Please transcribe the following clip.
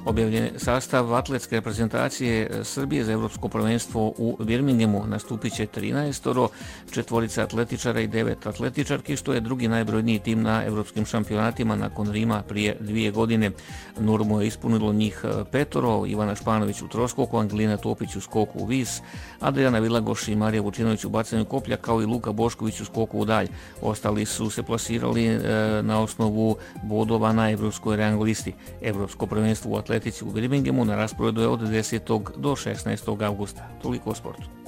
Objavljen je sastav atletske reprezentacije Srbije za Evropsko prvenstvo u Birminghamu. Nastupit će 13, 4 atletičara i 9 atletičarki, što je drugi najbrojniji tim na evropskim šampionatima nakon Rima prije 2 godine. Normu je ispunilo njih 5, Ivana Španović u troskoku, Angelina Topić u skoku u vis, Adriana Vilagoš i Marija Vučinović u bacanju koplja, kao i Luka Bošković u skoku u dalj. Ostali su se plasirali na osnovu bodova na evropskoj rang listi. Evropsko prvenstvo u atletici u Birminghamu na rasporedu je od 10. do 16. augusta. Toliko o sportu.